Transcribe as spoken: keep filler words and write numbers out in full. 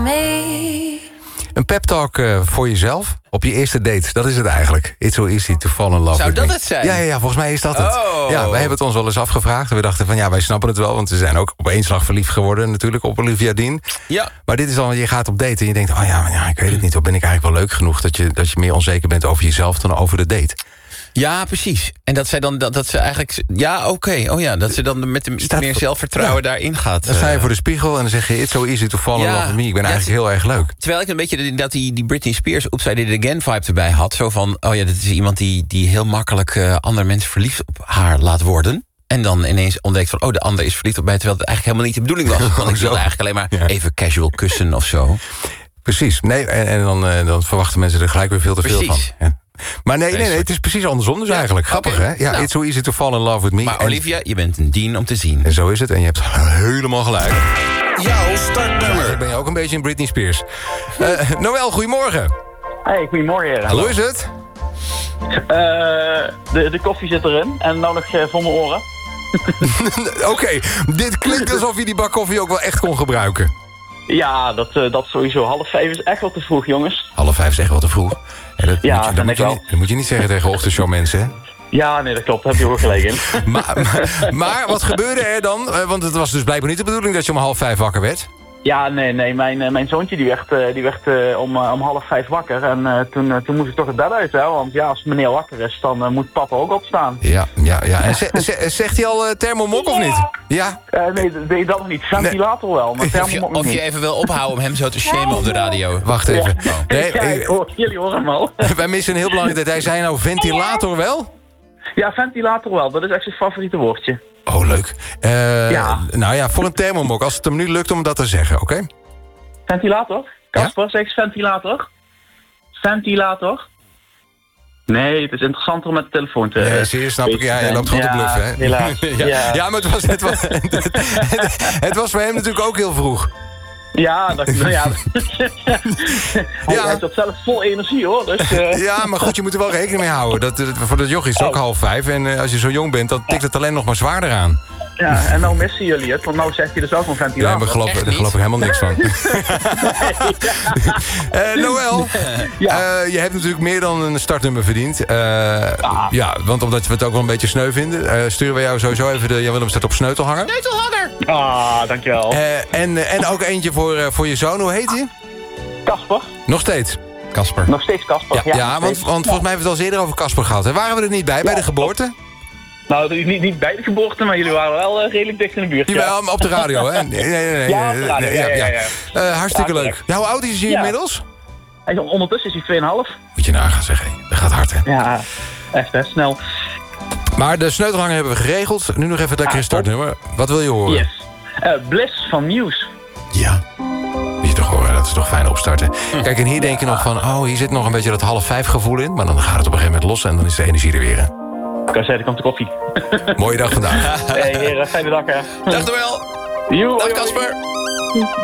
me. Een pep-talk uh, voor jezelf op je eerste date. Dat is het eigenlijk. It's so easy to fall in love Zou with dat me. het zijn? Ja, ja, ja, volgens mij is dat het. Oh. Ja, wij hebben het ons wel eens afgevraagd. En we dachten van ja, wij snappen het wel. Want we zijn ook op één slag verliefd geworden natuurlijk op Olivia Dean. Ja. Maar dit is dan, je gaat op date en je denkt... oh ja, maar ja, ik weet het niet. Of ben ik eigenlijk wel leuk genoeg... dat je, dat je meer onzeker bent over jezelf dan over de date. Ja, precies. En dat zij dan dat, dat ze eigenlijk... Ja, oké. Okay. Oh ja, dat ze dan met iets Staat meer voor, zelfvertrouwen ja. daarin gaat. Dan sta je voor de spiegel en dan zeg je... it's so easy to fall in Ja. love with me. Ik ben Ja, eigenlijk heel erg leuk. Terwijl ik een beetje dat die, die Britney Spears Oops, I Did It Again vibe erbij had. Zo van, oh ja, dit is iemand die, die heel makkelijk uh, andere mensen verliefd op haar laat worden. En dan ineens ontdekt van, oh, de ander is verliefd op mij... terwijl het eigenlijk helemaal niet de bedoeling was. Want ik wilde eigenlijk alleen maar Ja. even casual kussen of zo. Precies. Nee, en, en dan, uh, dan verwachten mensen er gelijk weer veel te veel van. Precies. Ja. Maar nee, nee, nee, het is precies andersom dus Ja, eigenlijk. Grappig, okay. hè? Ja, Nou. It's so easy to fall in love with me. Maar En- Olivia, je bent een dien om te zien. En zo is het. En je hebt helemaal gelijk. Jouw startnummer. Ik ben je ook een beetje een Britney Spears. Uh, Noël, goedemorgen. Hey, goedemorgen heren. Hoe is het? Uh, de, de koffie zit erin en nou nog uh, voor mijn oren. Oké, okay. Dit klinkt alsof je die bak koffie ook wel echt kon gebruiken. Ja, dat, uh, dat sowieso. Half vijf is echt wel te vroeg, jongens. Half vijf is echt wel te vroeg. En dat, Ja, moet je, dat, vind moet ik je wel. niet, dat moet je niet zeggen tegen ochtendshowmensen, hè? Ja, nee, dat klopt. Daar heb je ook gelijk in. Maar, maar, maar wat gebeurde er dan? Uh, Want het was dus blijkbaar niet de bedoeling dat je om half vijf wakker werd. Ja, nee, nee. Mijn, uh, mijn zoontje die werd, uh, die werd uh, om, uh, om half vijf wakker. En uh, toen, uh, toen moest ik toch het bed uit, hè. Want ja, als meneer wakker is, dan uh, moet papa ook opstaan. Ja, ja, ja. En ze, ze, zegt hij al uh, thermomok of niet? Ja? Uh, nee, dat weet ik dat nog niet. Ventilator wel, maar Of je, thermomok nog of je niet. even wil ophouden om hem zo te shamen op de radio. Wacht even. Ja. Nee, Ja, ik hoor- jullie horen hem al. wij missen een heel belangrijk detail. Hij zei nou ventilator wel? Ja, ventilator wel. Dat is echt zijn favoriete woordje. Oh, leuk. Uh, Ja. Nou ja, voor een thermomok. Als het hem nu lukt om dat te zeggen, oké? Okay? Ventilator? Kasper, zeg eens ventilator. Ventilator? Nee, het is interessanter om met de telefoon te... Ja, zie je, snap ik. Ja, je loopt gewoon te Ja, bluffen, hè? helaas. ja. Ja. ja, maar het was, het, was, het, het was voor hem natuurlijk ook heel vroeg. Ja, dat, nou ja. hij, Ja. hij zat zelf vol energie, hoor. Dus, uh, Ja, maar goed, je moet er wel rekening mee houden. Dat, dat, voor dat joch is het ook Oh. half vijf. En uh, als je zo jong bent, dan tikt het alleen nog maar zwaarder aan. ja, en nou missen jullie het, want nou zegt hij dus ook een Ja, ventilator. daar geloof, Echt daar niet? geloof ik helemaal niks van. uh, Noël, Ja. uh, je hebt natuurlijk meer dan een startnummer verdiend. Uh, Ah. Ja, want omdat we het ook wel een beetje sneu vinden... Uh, sturen we jou sowieso even de Jan Willem staat op sneutelhanger. Sleutelhanger! Ah, dankjewel. Uh, en, uh, en ook eentje voor, uh, voor je zoon. Hoe heet hij? Kasper? Nog steeds. Kasper. Nog steeds Kasper? Ja, ja, nog want, steeds. want volgens mij hebben we het al eens eerder over Casper gehad. Hè? Waren we er niet bij, bij de geboorte? Nou, niet, niet bij de geboorte, maar jullie waren wel uh, redelijk dicht in de buurt. Jawel, maar op de radio, hè? Nee, nee, nee. Ja, op de radio, ja, ja, ja. Uh, hartstikke Ja, leuk. Ja, hoe oud is hij Ja. inmiddels? En ondertussen is hij twee komma vijf. Moet je nagaan, zeg hé. Dat gaat hard, hè? Ja, echt hè, snel. Maar de sleutelhanger hebben we geregeld. Nu nog even het lekkere Ah, startnummer. Wat wil je horen? Yes. Uh, Bliss van Muse. Ja. Moet je toch horen, dat is toch fijn opstarten. Kijk, en hier denk je nog van... oh, hier zit nog een beetje dat half vijf gevoel in. Maar dan gaat het op een gegeven moment los en dan is de energie er weer. Hè. Ik kan zeggen, er komt de koffie. Mooie dag vandaag. Hey heren, fijne dag hè. Dag Noël. Joe, Dag hoi, hoi. Kasper.